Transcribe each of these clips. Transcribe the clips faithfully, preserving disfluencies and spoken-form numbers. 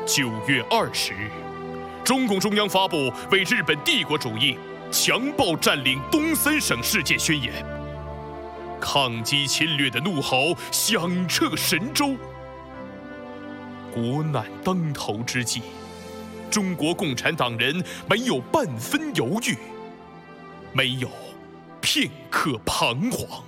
九月二十日，中共中央发布为日本帝国主义强暴占领东三省事件宣言，抗击侵略的怒吼响彻神州。国难当头之际，中国共产党人没有半分犹豫，没有片刻彷徨。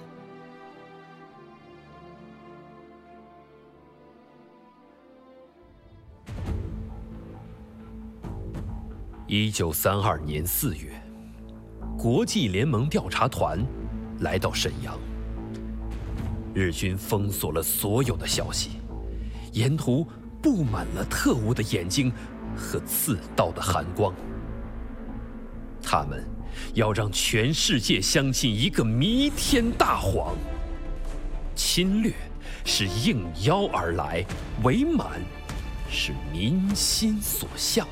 一九三二年四月，国际联盟调查团来到沈阳。日军封锁了所有的消息，沿途布满了特务的眼睛和刺刀的寒光。他们要让全世界相信一个弥天大谎：侵略是应邀而来，伪满是民心所向。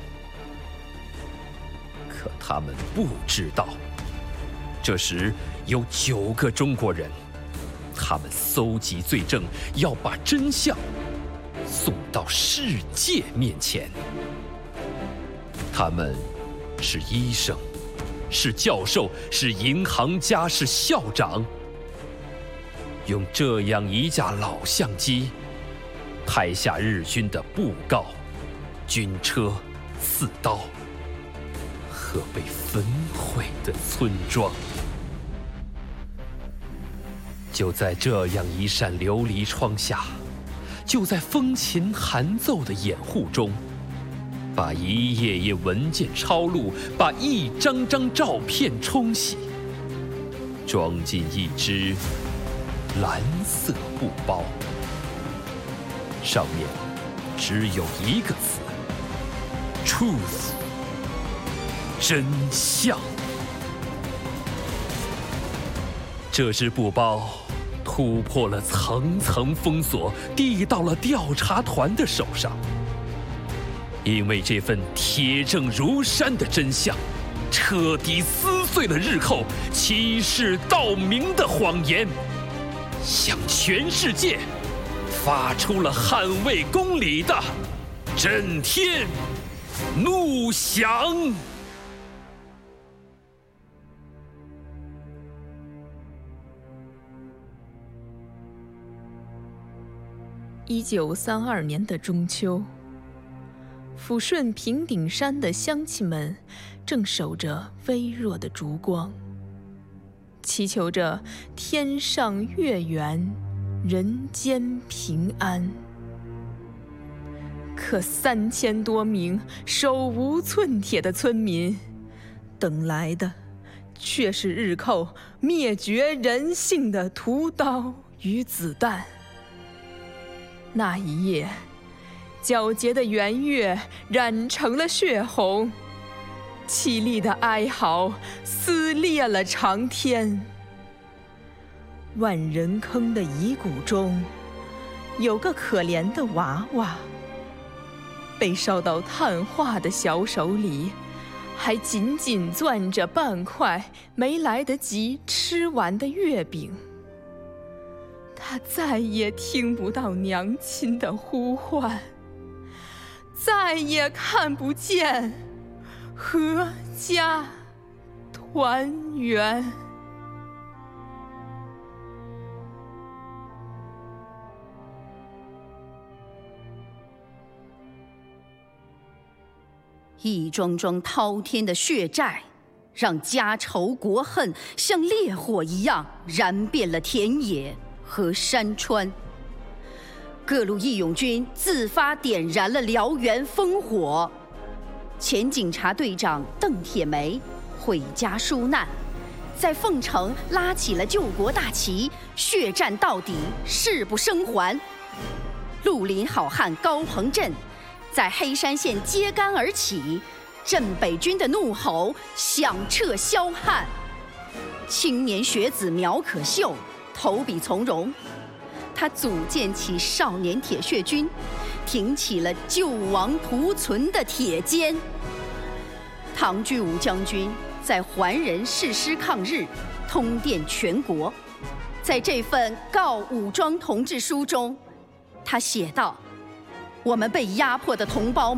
可他们不知道，这时有九个中国人，他们搜集罪证，要把真相送到世界面前。他们是医生，是教授，是银行家，是校长。用这样一架老相机，拍下日军的布告、军车、刺刀和被焚毁的村庄。就在这样一扇琉璃窗下，就在风琴弹奏的掩护中，把一页页文件抄录，把一张张照片冲洗，装进一只蓝色布包，上面只有一个字 ：truth。真相。这只布包突破了层层封锁，递到了调查团的手上。因为这份铁证如山的真相，彻底撕碎了日后欺世盗名的谎言，向全世界发出了捍卫公理的震天怒响。 一九三二年的中秋，抚顺平顶山的乡亲们正守着微弱的烛光，祈求着天上月圆，人间平安。可三千多名手无寸铁的村民，等来的却是日寇灭绝人性的屠刀与子弹。那一夜，皎洁的圆月染成了血红，凄厉的哀嚎撕裂了长天。万人坑的遗骨中，有个可怜的娃娃，被烧到炭化的小手里，还紧紧攥着半块没来得及吃完的月饼。他再也听不到娘亲的呼唤，再也看不见阖家团圆。 一桩桩滔天的血债，让家仇国恨像烈火一样燃遍了田野和山川。各路义勇军自发点燃了燎原烽火，前警察队长邓铁梅回家纾难，在凤城拉起了救国大旗，血战到底，誓不生还。绿林好汉高鹏震在黑山县揭竿而起，镇北军的怒吼响彻霄汉。青年学子苗可秀投笔从戎，他组建起少年铁血军，挺起了救亡图存的铁肩。唐居武将军在怀仁誓师抗日，通电全国。在这份告武装同志书中，他写道：我们被压迫的同胞